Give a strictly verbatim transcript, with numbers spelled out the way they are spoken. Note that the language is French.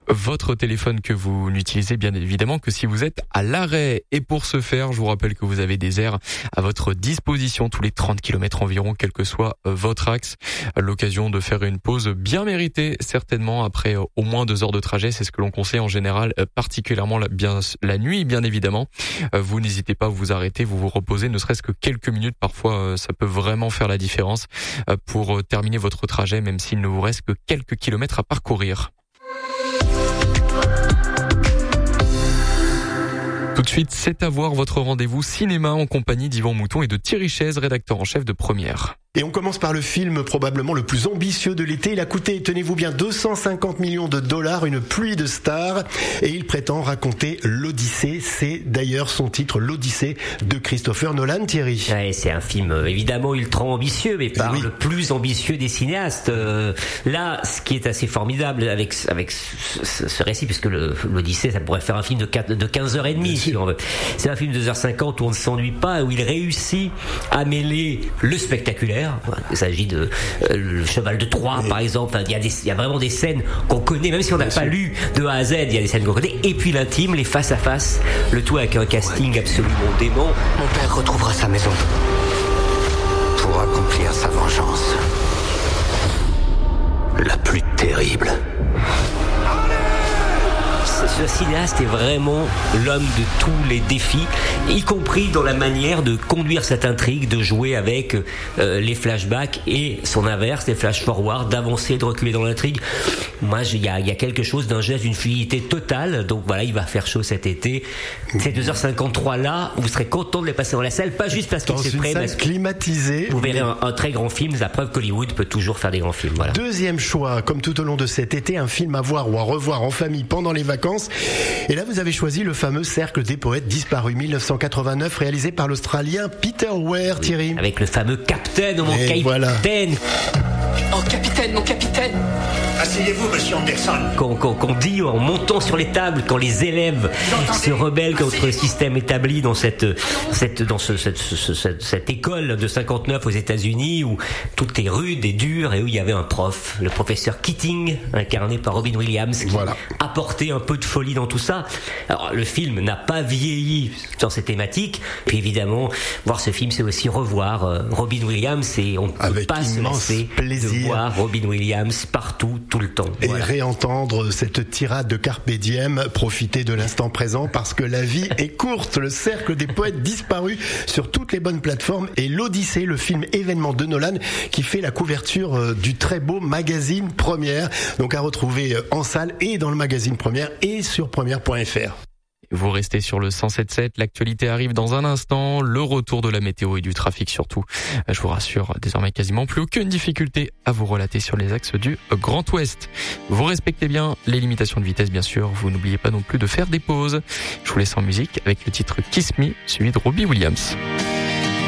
votre téléphone que vous n'utilisez bien évidemment que si vous êtes à l'arrêt. Et pour ce faire, je vous rappelle que vous avez des aires à votre disposition tous les trente kilomètres environ, quel que soit votre axe. L'occasion de faire une pause bien méritée, certainement après au moins deux heures de trajet. C'est ce que l'on conseille en général, particulièrement la, bien, la nuit, bien évidemment. Vous n'hésitez pas à vous arrêter, vous vous reposez, ne serait-ce que quelques minutes. Parfois, ça peut vraiment faire la différence pour terminer votre trajet, même s'il ne vous reste que quelques kilomètres à parcourir. Tout de suite, c'est à voir votre rendez-vous cinéma en compagnie d'Yvan Mouton et de Thierry Chaise, rédacteur en chef de Première. Et on commence par le film probablement le plus ambitieux de l'été. Il a coûté, tenez-vous bien, deux cent cinquante millions de dollars, une pluie de stars. Et il prétend raconter l'Odyssée. C'est d'ailleurs son titre, l'Odyssée de Christopher Nolan, Thierry. Ouais, c'est un film évidemment ultra ambitieux, mais pas oui. le plus ambitieux des cinéastes. Euh, là, ce qui est assez formidable avec avec ce, ce récit, puisque le, l'Odyssée, ça pourrait faire un film de, quatre, de quinze heures trente, si on veut. C'est un film de deux heures cinquante où on ne s'ennuie pas, où il réussit à mêler le spectaculaire. Il s'agit de euh, le cheval de Troie, par exemple. Enfin, il y a des, il y a vraiment des scènes qu'on connaît, même si on n'a pas lu de A à Z. Il y a des scènes qu'on connaît. Et puis l'intime, les face à face, le tout avec un casting ouais. absolument dément. Mon père retrouvera sa maison pour accomplir sa vengeance, la plus terrible. Ce cinéaste est vraiment l'homme de tous les défis, y compris dans la manière de conduire cette intrigue, de jouer avec euh, les flashbacks et son inverse, les flash-forward, d'avancer, de reculer dans l'intrigue. Moi, il y a, y a quelque chose d'un geste, d'une fluidité totale. Donc voilà, il va faire chaud cet été. Ces deux heures cinquante-trois là, vous serez content de les passer dans la salle, pas juste parce qu'il s'est prêt, mais climatisé. Vous verrez un, un très grand film. La preuve qu'Hollywood peut toujours faire des grands films. Voilà. Deuxième choix, comme tout au long de cet été, un film à voir ou à revoir en famille pendant les vacances. Et là, vous avez choisi le fameux Cercle des poètes disparus dix-neuf cent quatre-vingt-neuf, réalisé par l'Australien Peter Weir, Thierry. Avec le fameux Capitaine, mon capitaine. Voilà. Oh, capitaine, mon capitaine. Asseyez-vous, monsieur Anderson. Qu'on, qu'on, qu'on dit en montant sur les tables, quand les élèves se rebellent contre le système établi dans cette, cette, dans ce, cette, ce, cette, cette école de cinquante-neuf aux États-Unis où tout est rude et dur et où il y avait un prof, le professeur Keating, incarné par Robin Williams, qui voilà. apportait un peu de folie dans tout ça. Alors, le film n'a pas vieilli dans ces thématiques. Puis évidemment, voir ce film, c'est aussi revoir euh, Robin Williams et on ne peut pas se lasser de voir Robin Williams partout, tout le temps. Et voilà. réentendre cette tirade de Carpe Diem, profiter de l'instant présent parce que la vie est courte. Le Cercle des poètes disparus sur toutes les bonnes plateformes et l'Odyssée, le film événement de Nolan qui fait la couverture du très beau magazine Première. Donc à retrouver en salle et dans le magazine Première et sur première point f r. Vous restez sur le cent sept virgule sept, l'actualité arrive dans un instant, le retour de la météo et du trafic surtout. Je vous rassure, désormais quasiment plus aucune difficulté à vous relater sur les axes du Grand Ouest. Vous respectez bien les limitations de vitesse bien sûr, vous n'oubliez pas non plus de faire des pauses. Je vous laisse en musique avec le titre Kiss Me, suivi de Robbie Williams.